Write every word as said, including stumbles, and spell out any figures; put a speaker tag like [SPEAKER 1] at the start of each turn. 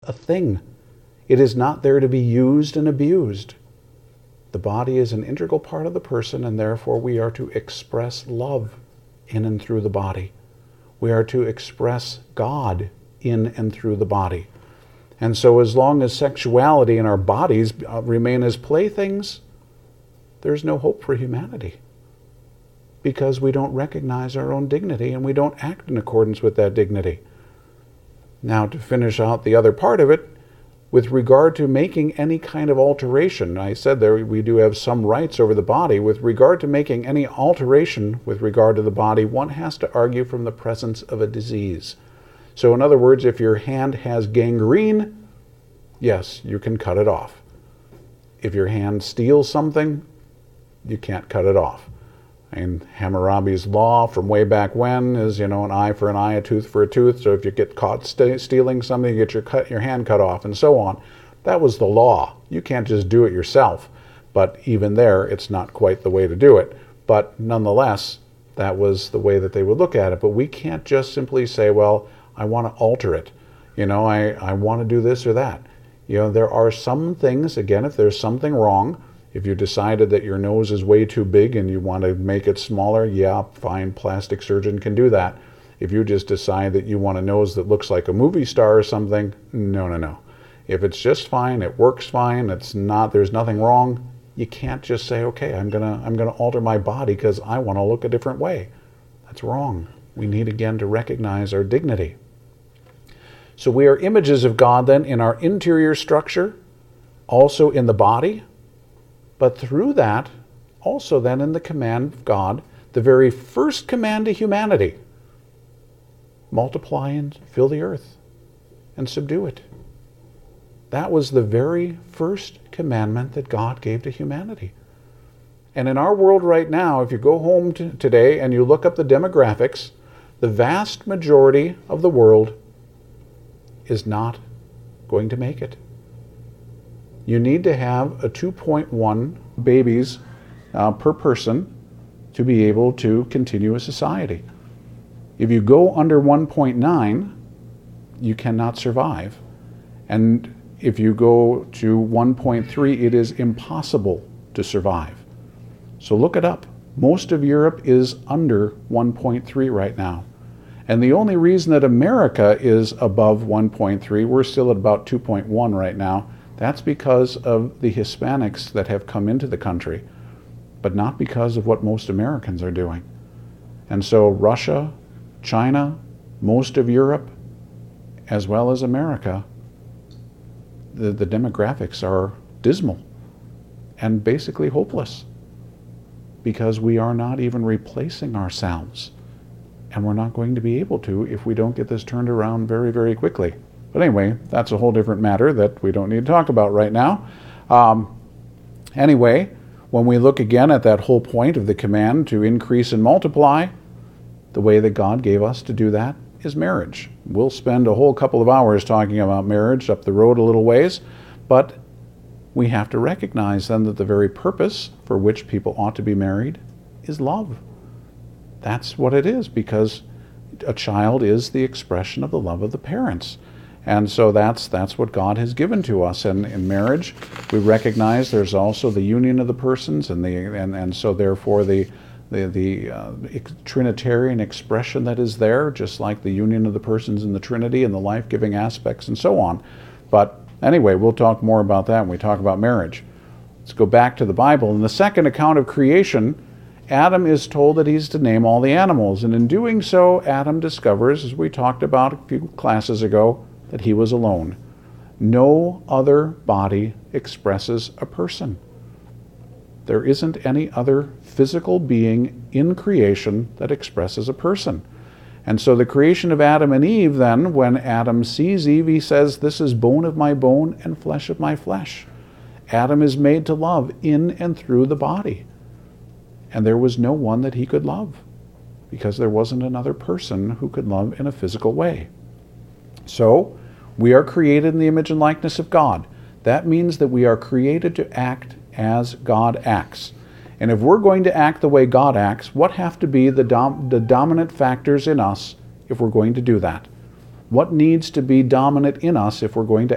[SPEAKER 1] a thing. It is not there to be used and abused. The body is an integral part of the person, and therefore we are to express love in and through the body. We are to express God in and through the body. And so as long as sexuality and our bodies remain as playthings, there's no hope for humanity, because we don't recognize our own dignity and we don't act in accordance with that dignity. Now, to finish out the other part of it, with regard to making any kind of alteration, I said there we do have some rights over the body. With regard to making any alteration with regard to the body, one has to argue from the presence of a disease. So in other words, if your hand has gangrene, yes, you can cut it off. If your hand steals something, you can't cut it off. And Hammurabi's law from way back when is, you know, an eye for an eye, a tooth for a tooth. So if you get caught st stealing something, you get your, cut, your hand cut off, and so on. That was the law. You can't just do it yourself. But even there, it's not quite the way to do it. But nonetheless, that was the way that they would look at it. But we can't just simply say, well, I want to alter it. You know, I, I want to do this or that. You know, there are some things, again, if there's something wrong, if you decided that your nose is way too big and you want to make it smaller, yeah, fine, plastic surgeon can do that. If you just decide that you want a nose that looks like a movie star or something, no, no, no. If it's just fine, it works fine, it's not, there's nothing wrong, you can't just say, okay, I'm gonna, I'm gonna alter my body because I want to look a different way. That's wrong. We need again to recognize our dignity. So we are images of God then in our interior structure, also in the body, but through that, also then in the command of God, the very first command to humanity, multiply and fill the earth and subdue it. That was the very first commandment that God gave to humanity. And in our world right now, if you go home to today and you look up the demographics, the vast majority of the world is not going to make it. You need to have a two point one babies uh, per person to be able to continue a society. If you go under one point nine, you cannot survive. And if you go to one point three, it is impossible to survive. So look it up. Most of Europe is under one point three right now. And the only reason that America is above one point three, we're still at about two point one right now, that's because of the Hispanics that have come into the country, but not because of what most Americans are doing. And so Russia, China, most of Europe, as well as America, the, the demographics are dismal and basically hopeless, because we are not even replacing ourselves. And we're not going to be able to if we don't get this turned around very, very quickly. But anyway, that's a whole different matter that we don't need to talk about right now. Um, anyway, when we look again at that whole point of the command to increase and multiply, the way that God gave us to do that is marriage. We'll spend a whole couple of hours talking about marriage up the road a little ways, but we have to recognize then that the very purpose for which people ought to be married is love. That's what it is, because a child is the expression of the love of the parents. And so that's that's what God has given to us. And in marriage, we recognize there's also the union of the persons, and the and, and so therefore the the, the uh, Trinitarian expression that is there, just like the union of the persons in the Trinity and the life-giving aspects and so on. But anyway, we'll talk more about that when we talk about marriage. Let's go back to the Bible. In the second account of creation, Adam is told that he's to name all the animals, and in doing so, Adam discovers, as we talked about a few classes ago, that he was alone. No other body expresses a person. There isn't any other physical being in creation that expresses a person. And so the creation of Adam and Eve then, when Adam sees Eve, he says, "This is bone of my bone and flesh of my flesh." Adam is made to love in and through the body. And there was no one that he could love, because there wasn't another person who could love in a physical way. So, we are created in the image and likeness of God. That means that we are created to act as God acts. And if we're going to act the way God acts, what have to be the, dom the dominant factors in us if we're going to do that? What needs to be dominant in us if we're going to